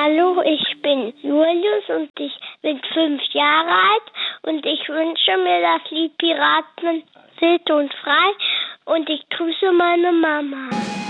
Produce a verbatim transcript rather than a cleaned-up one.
Hallo, ich bin Julius und ich bin fünf Jahre alt und ich wünsche mir das Lied Piraten wild und frei und ich grüße meine Mama.